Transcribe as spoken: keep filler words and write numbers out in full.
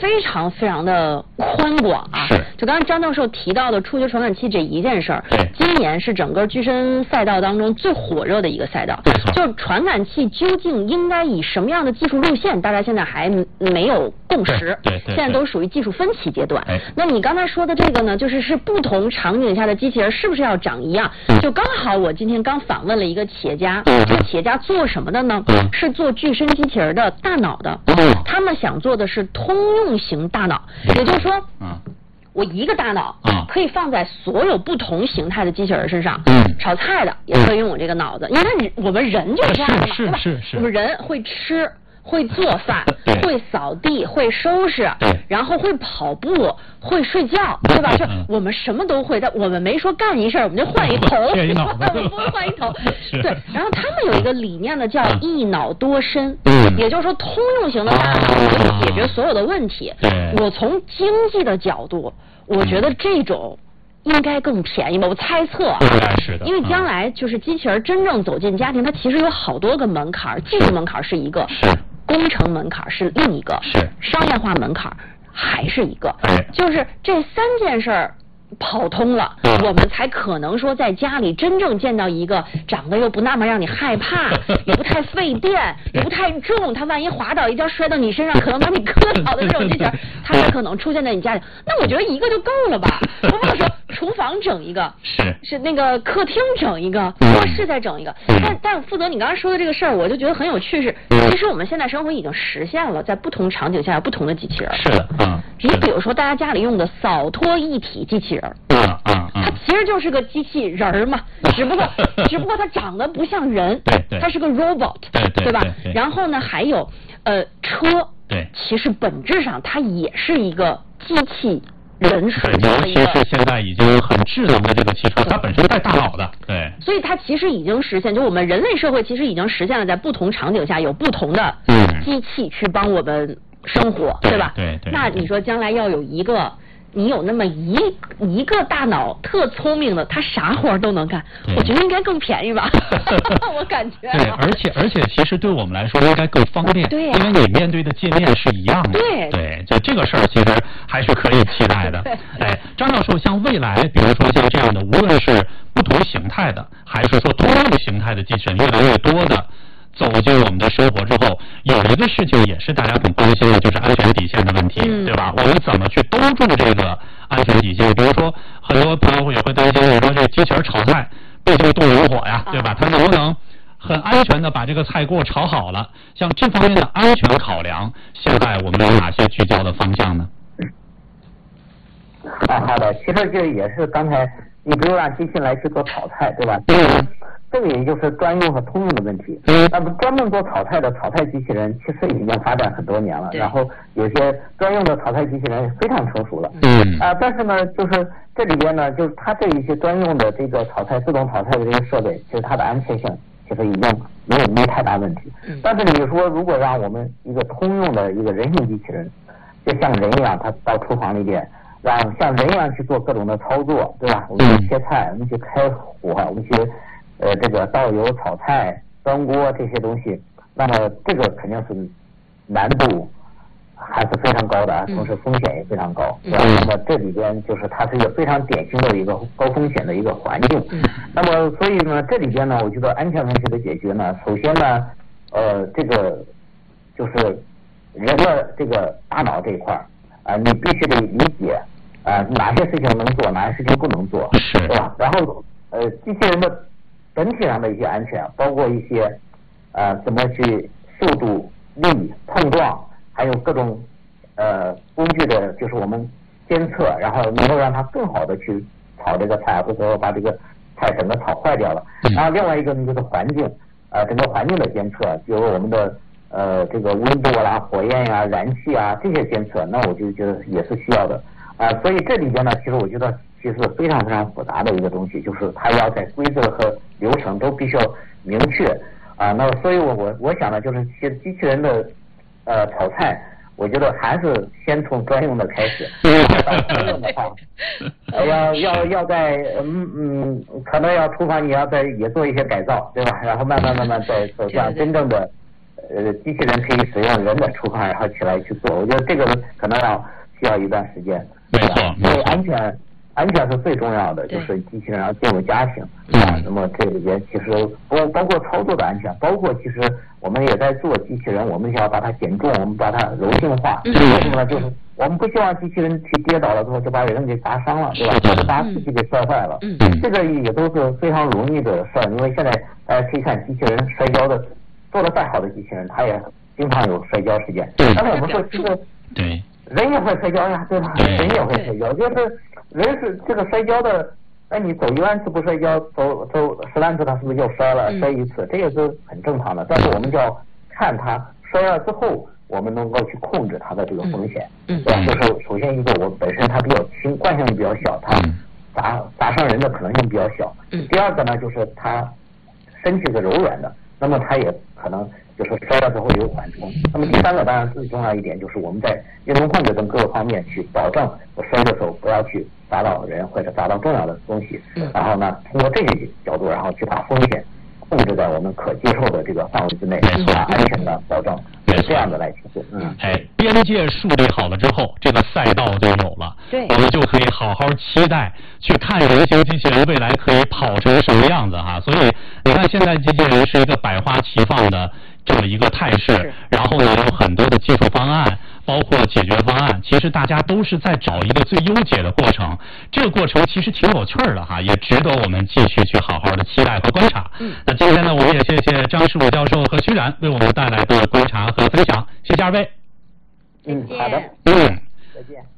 非常非常的宽广啊。 是。 就刚才张教授提到的触觉传感器这一件事儿，今年是整个具身赛道当中最火热的一个赛道。就传感器究竟应该以什么样的技术路线，大家现在还没有共识。 对对对。 现在都属于技术分歧阶段。那你刚才说的这个呢，就是是不同场景下的机器人是不是要长一样？就刚好我今天刚访问了一个企业家，这个企业家做什么的呢？是做具身机器人的大脑的。他们想做的是通用型大脑，也就是说，我一个大脑可以放在所有不同形态的机器人身上。炒菜的也可以用我这个脑子，因为它我们人就是这样的嘛，对吧？我们人会吃。会做饭，会扫地，会收拾，然后会跑步，会睡觉，对吧？就我们什么都会，但我们没说干一事我们就换一头，我们不会换一头。对，然后他们有一个理念呢，叫一脑多身，也就是说通用型的大脑可以解决所有的问题。我从经济的角度，我觉得这种应该更便宜吧，我猜测啊，因为将来就是机器人真正走进家庭，它其实有好多个门槛，技术门槛是一个，工程门槛是另一个，是商业化门槛还是一个，就是这三件事儿跑通了，我们才可能说在家里真正见到一个长得又不那么让你害怕，也不太费电，也不太重，它万一滑倒一跤摔到你身上，可能把你磕倒的这种机器人，它才可能出现在你家里。那我觉得一个就够了吧？不是说厨房整一个，是是那个客厅整一个，卧室再整一个。但但负责你刚刚说的这个事儿，我就觉得很有趣是，其实我们现在生活已经实现了，在不同场景下有不同的机器人。是的，嗯。你比如说大家家里用的扫拖一体机器人。嗯嗯嗯，它其实就是个机器人儿嘛，只不过只不过它长得不像人，对对，它是个 robot， 对对，对吧？然后呢，还有呃车，对，其实本质上它也是一个机器人水平的一个，尤其是现在已经很智能的这个汽车，它本身带大脑的，对，所以它其实已经实现，就我们人类社会其实已经实现了在不同场景下有不同的机器去帮我们生活，对吧？对对。那你说将来要有一个。你有那么一一个大脑特聪明的，他啥活都能干，我觉得应该更便宜吧。我感觉。对，而且而且其实对我们来说应该更方便，对、啊，因为你面对的界面是一样的。对对，就这个事儿其实还是可以期待的。哎，张教授，像未来，比如说像这样的，无论是不同形态的，还是说通用形态的机器人越来越多的。走进我们的生活之后，有一个事情也是大家很关心的，就是安全底线的问题，嗯、对吧？我们怎么去兜住这个安全底线？比如说，很多朋友也会担心，我说这机器人炒菜，毕竟动物火呀，对吧？它能不能很安全的把这个菜给我炒好了？像这方面的安全考量，现在我们有哪些聚焦的方向呢？ 啊，好的，其实这也是刚才你比如让机器来去做炒菜，对吧？嗯。这个也就是专用和通用的问题。那么专门做炒菜的炒菜机器人，其实已经发展很多年了。然后有些专用的炒菜机器人非常成熟了。嗯。啊，但是呢，就是这里边呢，就是它这一些专用的这个炒菜自动炒菜的这些设备，其实它的安全性其实已经没有没太大问题。嗯。但是你说，如果让我们一个通用的一个人形机器人，就像人一样，他到厨房里边，让像人一样去做各种的操作，对吧？我们去切菜，我们去开火，我们去。呃，这个倒油、炒菜、端锅这些东西，那么这个肯定是难度还是非常高的啊，同时风险也非常高。嗯、那么这里边就是它是一个非常典型的一个高风险的一个环境。嗯、那么所以呢，这里边呢，我觉得安全问题的解决呢，首先呢，呃，这个就是人的这个大脑这一块儿啊，你必须得理解啊，哪些事情能做，哪些事情不能做，是吧？然后呃，机器人的。整体上的一些安全，包括一些，呃，怎么去速度、力、碰撞，还有各种，呃，工具的，就是我们监测，然后能够让它更好的去炒这个菜，或者说把这个菜整个炒坏掉了。然后另外一个呢，就是环境，呃，整个环境的监测，比如我们的呃这个温度啦、火焰呀、啊、燃气啊这些监测，那我就觉得也是需要的。啊、呃，所以这里边呢，其实我觉得。其实非常非常复杂的一个东西，就是它要在规则和流程都必须要明确啊。那所以我我我想呢，就是其实机器人的呃炒菜，我觉得还是先从专用的开始。专用的话，要要要在嗯嗯，可能要厨房你要再也做一些改造，对吧？然后慢慢慢慢再走向真正的呃机器人可以使用人的触控，然后起来去做。我觉得这个可能要需要一段时间。 没错， 因为安全。安全是最重要的，就是机器人要进入家庭啊。那么这里边其实包包括操作的安全，包括其实我们也在做机器人，我们想要把它减重，我们把它柔性化。为什么呢？就是我们不希望机器人去跌倒了之后就把人给砸伤了，对吧？或者把自己给摔坏了。嗯，这个也都是非常容易的事儿，因为现在大家可以看机器人摔跤的，做的再好的机器人，它也经常有摔跤事件。但是我们说其实对人也会摔跤呀，对吧？人也会摔跤，就是。人是这个摔跤的，哎，你走一万次不摔跤，走走十万次，他是不是又摔了？摔一次，这也是很正常的。但是我们就要看他摔了之后，我们能够去控制他的这个风险，对吧？就是首先一个，我本身它比较轻，惯性比较小，它砸砸伤人的可能性比较小。第二个呢，就是它身体是柔软的，那么它也可能就是摔了之后有缓冲。那么第三个当然最重要一点就是我们在运动控制等各个方面去保证我摔的时候不要去砸到人或者砸到重要的东西，然后呢通过这些角度，然后去把风险控制在我们可接受的这个范围之内，把安全的保证，这样的来去做。嗯， 哎，边界树立好了之后，这个赛道就有了， 对， 我们就可以好好期待去看人形机器人未来可以跑成什么样子哈。所以你看，现在机器人是一个百花齐放的这么一个态势，然后呢有很多的技术方案，包括解决方案，其实大家都是在找一个最优解的过程。这个过程其实挺有趣的哈，也值得我们继续去好好的期待和观察。嗯，那今天呢，我们也谢谢张世鲁教授和徐冉为我们带来的观察和分享，谢谢二位。 嗯，好的， 嗯， 再见。